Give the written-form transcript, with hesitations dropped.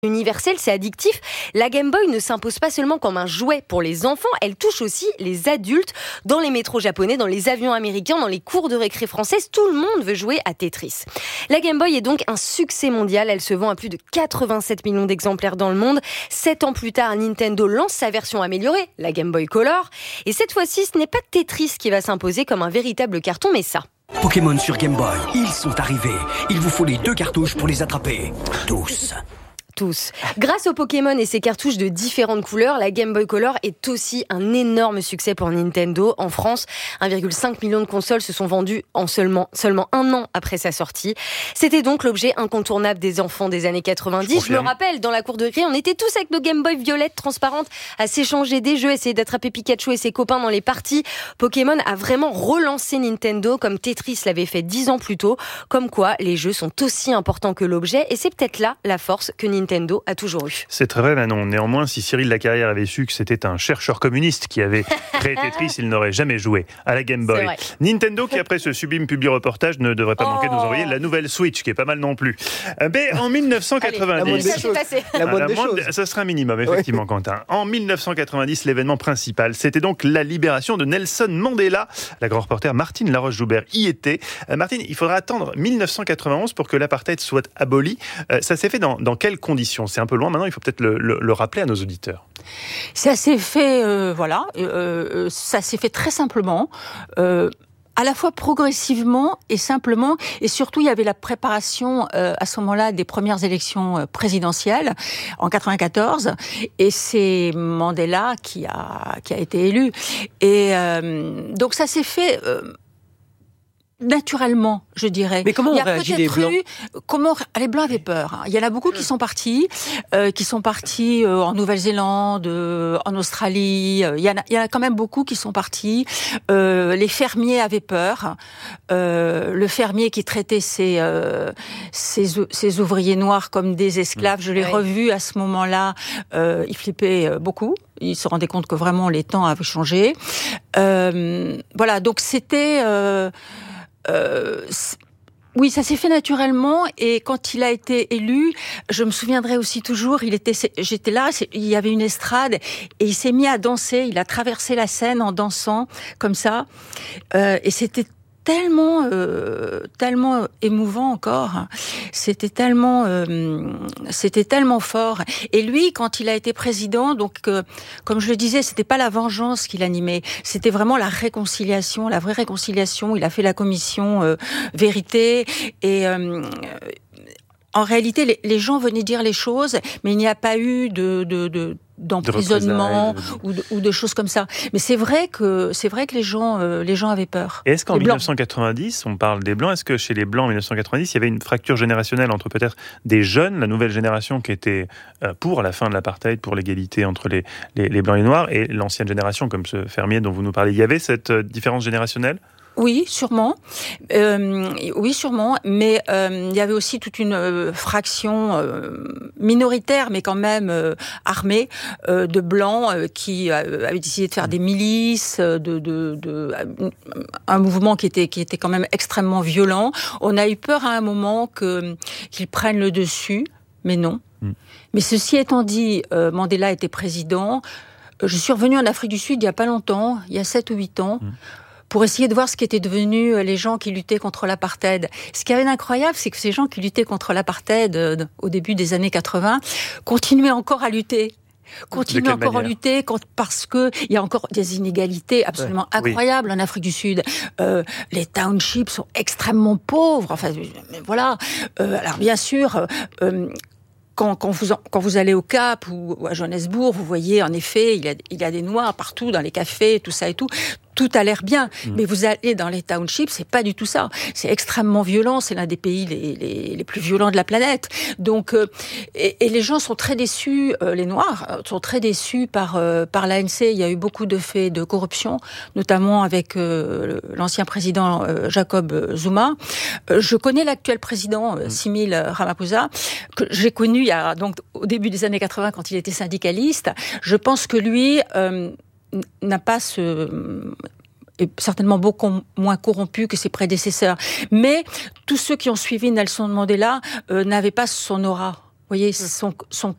universelle, c'est addictif. La Game Boy ne s'impose pas seulement comme un jouet pour les enfants, elle touche aussi les adultes. Dans les métros japonais, dans les avions américains, dans les cours de récré françaises, tout le monde veut jouer à Tetris. La Game Boy est donc un succès mondial, elle se vend à plus de 87 millions d'exemplaires dans le monde. 7 ans plus tard, Nintendo lance sa version améliorée, la Game Boy Color. Et cette fois-ci, ce n'est pas Tetris qui va s'imposer comme un véritable carton, mais ça. Pokémon sur Game Boy, ils sont arrivés. Il vous faut les 2 cartouches pour les attraper. Tous. Grâce aux Pokémon et ses cartouches de différentes couleurs, la Game Boy Color est aussi un énorme succès pour Nintendo. En France, 1,5 million de consoles se sont vendues en seulement un an après sa sortie. C'était donc l'objet incontournable des enfants des années 90. Je me rappelle, dans la cour de récré, on était tous avec nos Game Boy violettes transparentes à s'échanger des jeux, à essayer d'attraper Pikachu et ses copains dans les parties. Pokémon a vraiment relancé Nintendo comme Tetris l'avait fait 10 ans plus tôt. Comme quoi, les jeux sont aussi importants que l'objet et c'est peut-être là la force que Nintendo a toujours eu. C'est très vrai, Manon. Néanmoins, si Cyril Lacarrière avait su que c'était un chercheur communiste qui avait créé Tetris, il n'aurait jamais joué à la Game Boy. Nintendo, qui après ce sublime publi-reportage, ne devrait pas manquer de nous envoyer la nouvelle Switch, qui est pas mal non plus. Mais en 1990... la moindre des choses. Ça serait un minimum, effectivement, Quentin. En 1990, l'événement principal, c'était donc la libération de Nelson Mandela. La grande reporter Martine Laroche-Joubert y était. Martine, il faudra attendre 1991 pour que l'apartheid soit aboli. Ça s'est fait dans quelles conditions ? C'est un peu loin maintenant, il faut peut-être le rappeler à nos auditeurs. Ça s'est fait, ça s'est fait très simplement, à la fois progressivement et simplement, et surtout il y avait la préparation à ce moment-là des premières élections présidentielles en 94, et c'est Mandela qui a été élu. Et donc ça s'est fait... naturellement, je dirais. Mais comment ont réagi les Blancs ? Les Blancs avaient peur. Il y en a beaucoup qui sont partis en Nouvelle-Zélande, en Australie. Il y en a quand même beaucoup qui sont partis. Les fermiers avaient peur. Le fermier qui traitait ses ouvriers noirs comme des esclaves, je l'ai revu à ce moment-là. Il flippait beaucoup. Il se rendait compte que vraiment les temps avaient changé. Voilà, donc c'était... oui, ça s'est fait naturellement, et quand il a été élu, je me souviendrai aussi toujours, j'étais là, il y avait une estrade, et il s'est mis à danser, il a traversé la scène en dansant, comme ça, et c'était tellement émouvant encore. C'était tellement fort. Et lui, quand il a été président, donc comme je le disais, c'était pas la vengeance qui l'animait, c'était vraiment la réconciliation, la vraie réconciliation. Il a fait la commission vérité, et en réalité, les gens venaient dire les choses, mais il n'y a pas eu d'emprisonnement ou de choses comme ça. Mais c'est vrai que les gens avaient peur. Et est-ce qu'en 1990, on parle des Blancs, est-ce que chez les Blancs en 1990, il y avait une fracture générationnelle entre peut-être des jeunes, la nouvelle génération qui était pour la fin de l'apartheid, pour l'égalité entre les Blancs et les Noirs, et l'ancienne génération, comme ce fermier dont vous nous parlez, il y avait cette différence générationnelle ? Oui, sûrement. Oui, sûrement. Mais il y avait aussi toute une fraction minoritaire, mais quand même armée, de blancs qui avaient décidé de faire des milices, un mouvement qui était quand même extrêmement violent. On a eu peur à un moment qu'ils prennent le dessus, mais non. Mais ceci étant dit, Mandela était président. Je suis revenue en Afrique du Sud il y a pas longtemps, il y a 7 ou 8 ans. Pour essayer de voir ce qu'étaient devenus les gens qui luttaient contre l'apartheid. Ce qui avait d'incroyable, c'est que ces gens qui luttaient contre l'apartheid au début des années 80 continuaient encore à lutter. Continuent encore à lutter parce que il y a encore des inégalités absolument incroyables en Afrique du Sud. Les townships sont extrêmement pauvres. Enfin, voilà. Alors bien sûr. Quand vous allez au Cap ou à Johannesburg, vous voyez en effet, il y a des Noirs partout dans les cafés, tout ça et tout. Tout a l'air bien, mais vous allez dans les townships, c'est pas du tout ça. C'est extrêmement violent, c'est l'un des pays les plus violents de la planète. Donc, et les gens sont très déçus, les Noirs sont très déçus par l'ANC. Il y a eu beaucoup de faits de corruption, notamment avec l'ancien président Jacob Zuma. Je connais l'actuel président Cyril Ramaphosa, que j'ai connu donc au début des années 80 quand il était syndicaliste. Je pense que lui n'a pas est certainement beaucoup moins corrompu que ses prédécesseurs. Mais tous ceux qui ont suivi Nelson Mandela n'avaient pas son aura. Vous voyez, son